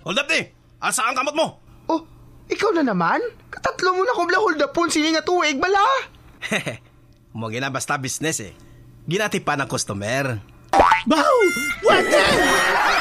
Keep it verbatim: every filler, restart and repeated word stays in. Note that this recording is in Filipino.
Hold up ni! Asa ang kamot mo? Oh, ikaw na naman? Katatlo mo na kubla hold up po sini nga tuig bala. Hehe, mo gina basta business eh. Ginatipan ng customer. Baw! Water!